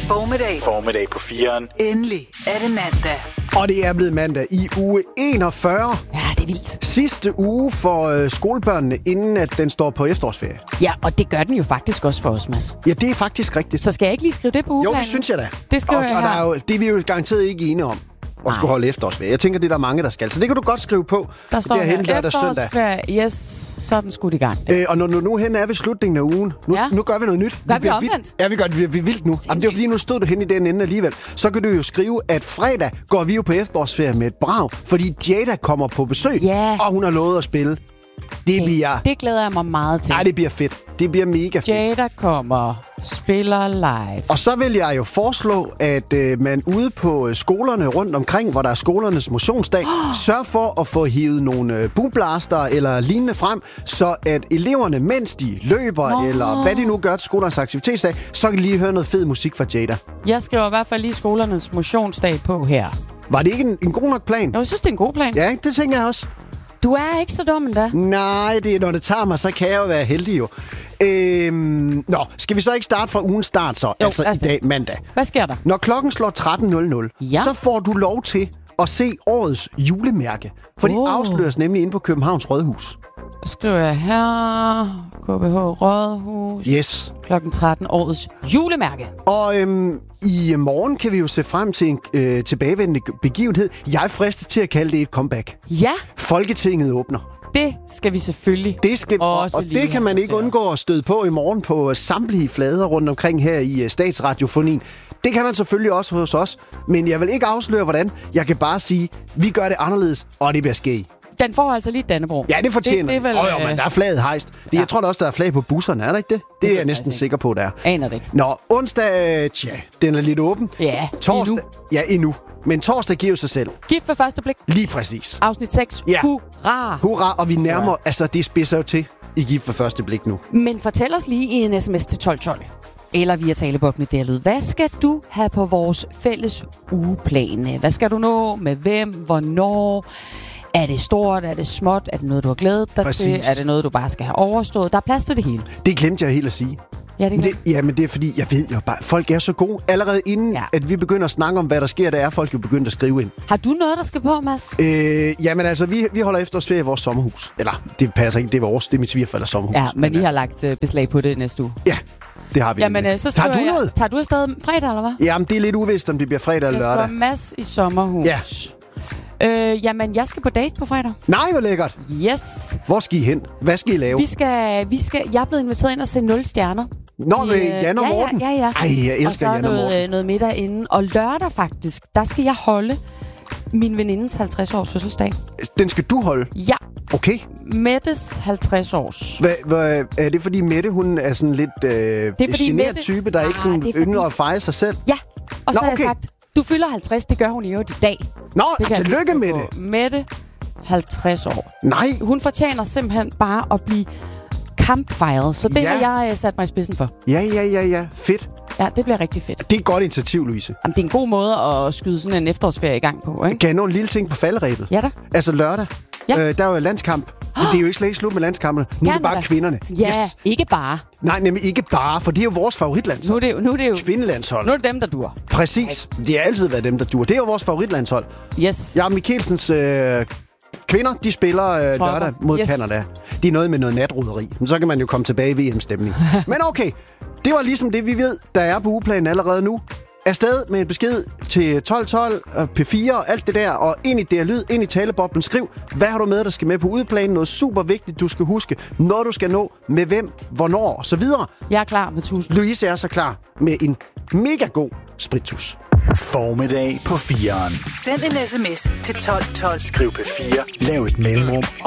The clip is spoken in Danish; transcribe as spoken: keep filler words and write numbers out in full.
Formiddag. Formiddag på fireren. Endelig er det mandag. Og det er blevet mandag i uge enogfyrre. Ja, det er vildt. Sidste uge for øh, skolebørnene, inden at den står på efterårsferie. Ja, og det gør den jo faktisk også for os, Mads. Ja, det er faktisk rigtigt. Så skal jeg ikke lige skrive det på ugeplanen? Jo, det synes jeg da. Det skriver og, jeg og der her. er jo, det er vi jo garanteret ikke enige om. Og skulle holde efterårsferie. Jeg tænker, det er der mange, der skal. Så det kan du godt skrive på. Der står det er hen her, lørdag søndag. efterårsferie, yes, så er den skudt i gang. Øh, og når nu, nu hen er vi slutningen af ugen. Nu, Ja. nu gør vi noget nyt. Gør vi bliver omvendt? vildt. Ja, vi gør det. Vi bliver vildt nu. Jamen, det er fordi, nu stod du hen i den ende alligevel. Så kan du jo skrive, at fredag går vi jo på efterårsferie med et brag. Fordi Jada kommer på besøg. Ja. Og hun har lovet at spille. Det Okay, bliver... Det glæder jeg mig meget til. Nej, det bliver fedt. Det bliver mega fedt. Jada kommer, spiller live. Og så vil jeg jo foreslå, at øh, man ude på øh, skolerne rundt omkring, hvor der er skolernes motionsdag, oh. sørg for at få hivet nogle øh, boomblaster eller lignende frem, så at eleverne, mens de løber, Nå. eller hvad de nu gør til skolernes aktivitetsdag, så kan de lige høre noget fed musik fra Jada. Jeg skriver i hvert fald lige skolernes motionsdag på her. Var det ikke en, en god nok plan? Jo, jeg synes, det er en god plan. Ja, det tænker jeg også. Du er ikke så dum endda. Nej, det er, når det tager mig, så kan jeg jo være heldig jo. Øhm, nå, skal vi så ikke starte fra ugens start så? Jo, altså i altså. dag, mandag. Hvad sker der? Når klokken slår tretten nul nul, Ja. så får du lov til at se årets julemærke. For de Oh. afsløres nemlig inde på Københavns Rådhus. Så skriver jeg her, K B H Rådhus, Yes. klokken tretten, årets julemærke. Og øhm, i morgen kan vi jo se frem til en øh, tilbagevendende begivenhed. Jeg er fristet til at kalde det et comeback. Ja, Folketinget åbner. det skal vi selvfølgelig. Det skal, og, Også og lige det kan man have ikke til. undgå at støde på i morgen på samtlige flader rundt omkring her i uh, Statsradiofonien. Det kan man selvfølgelig også hos os, men jeg vil ikke afsløre, hvordan. Jeg kan bare sige, vi gør det anderledes, og det bliver ske. Den får altså lige Dannebrog. Ja, det fortjener det, det er vel, oh, jo, men der er flaget hejst. Det, ja. Jeg tror da også, der er flag på busserne, er der ikke det? Det er jeg jeg næsten faktisk sikker på, der er. Aner det ikke. Nå, onsdag, tja, den er lidt åben. Ja, Torsdag, endnu. Ja, endnu. Men torsdag giver jo sig selv. Gift ved første blik. Lige præcis. Afsnit seks. Ja. Hurra! Hurra, og vi nærmer, ja. altså det spidser jo til i gift for første blik nu. Men fortæl os lige i en sms til tolv tolv. Eller via talebok med det lyd. Hvad skal du have på vores fælles ugeplan? Hvad skal du nå? Med hvem? Hvornår? Er det stort? Er det småt? Er det noget, du har glædet dig Præcis. til? Er det noget, du bare skal have overstået? Der er plads til det hele. Det glemte jeg helt at sige. Ja, det Men kan det, ja, men det er fordi, jeg ved jo bare, folk er så gode. Allerede inden, Ja. ja. at vi begynder at snakke om, hvad der sker, der er folk jo begyndt at skrive ind. Har du noget, der skal på, Mads? Øh, jamen altså, vi, vi holder efterårsferie i vores sommerhus. Eller, det passer ikke, det er vores, det er mit svigerforældres sommerhus. Ja, men vi har lagt uh, beslag på det næste uge. Ja, det har vi. Jamen, nemlig. øh, så Tager skriver du jeg, noget? Tager du afsted fredag, eller hvad? Jamen, det er lidt uvist, om det bliver fredag eller Jeg lørdag. skriver Mads i sommerhus. Ja. Øh, jamen, jeg skal på date på fredag. Nej, hvor lækkert. Yes. Hvor skal I hen? Hvad skal I lave? Vi skal, vi skal, jeg er blevet inviteret ind og se nul stjerner. Nå, med I, øh, Jan og ja, Morten? Ja, ja, ja. Ej, jeg elsker og så Jan og noget, Morten. øh, noget middag inden. Og lørdag faktisk, der skal jeg holde min venindes halvtreds års fødselsdag. Den skal du holde? Ja, Okay. Mettes halvtreds års. Hvad, hvad, er det fordi Mette, hun er sådan lidt øh, fordi genert Mette- type, der Ah, ikke sådan det er fordi- ynder at fejre sig selv? Ja, og så Nå, har okay. jeg sagt, du fylder halvtreds, det gør hun i øvrigt i dag. Nå, Det kan jeg lige tillykke skrive med på. det. Mette, halvtreds år. Nej. Hun fortjener simpelthen bare at blive kampfejret, så det Ja. har jeg uh, sat mig i spidsen for. Ja, ja, ja, ja. Fedt. Ja, det bliver rigtig fedt. Det er et godt initiativ, Louise. Jamen, det er en god måde at skyde sådan en efterårsferie i gang på, ikke? Kan jeg nå en lille ting på falderæbet? Ja da. Altså lørdag. Ja. Øh, der er jo landskamp. Men det er jo ikke slet ikke slut med landskampene. Nu er det bare Canada. kvinderne. Ja, Yes. ikke bare. Nej, nemlig ikke bare, for det er jo vores favoritlandshold. Nu er det jo, nu er det jo, Kvindelandshold. nu er det dem, der dur. Præcis. Det har altid været dem, der duer. Det er jo vores favoritlandshold. Yes. Ja, Mikkelsens øh, kvinder, de spiller øh, Tropper. lørdag mod Yes. Canada. Det er noget med noget natroderi. Men så kan man jo komme tilbage i V M-stemning. Men okay, det var ligesom det, vi ved, der er på ugeplanen allerede nu. Afsted med en besked til tolv tolv, P fire og alt det der, og ind i D R Lyd, ind i taleboblen. Skriv, hvad har du med, der skal med på udeplanen? Noget super vigtigt, du skal huske, når du skal nå, med hvem, hvornår, og så videre. Jeg er klar med tusind. Louise er så klar med en mega god spritus. Formiddag på fireren. Send en sms til tolv tolv. Skriv P fire. Lav et mellemrum.